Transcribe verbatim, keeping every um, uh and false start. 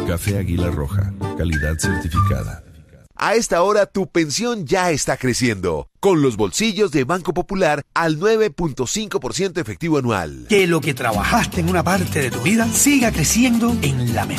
Café Águila Roja, calidad certificada. A esta hora tu pensión ya está creciendo. Con los bolsillos de Banco Popular al nueve punto cinco por ciento efectivo anual. Que lo que trabajaste en una parte de tu vida siga creciendo en la mejor.